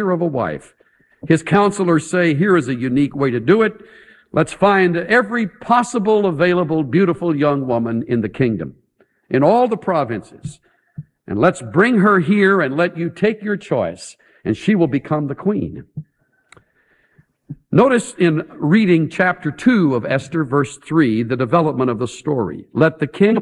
of a wife. His counselors say, here is a unique way to do it. Let's find every possible available beautiful young woman in the kingdom, in all the provinces. And let's bring her here and let you take your choice, and she will become the queen. Notice in reading chapter 2 of Esther, verse 3, the development of the story. Let the king